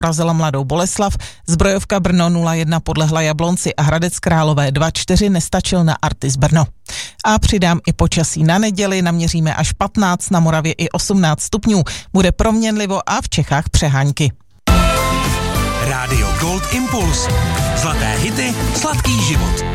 porazila Mladou Boleslav, Zbrojovka Brno 0-1 podlehla Jablonci a Hradec Králové 2-4 nestačil na Artis Brno. A přidám i počasí na neděli, naměříme až 15, na Moravě i 18 stupňů. Bude proměnlivo a v Čechách přehánky. Rádio Gold Impuls. Zlaté hity, sladký život.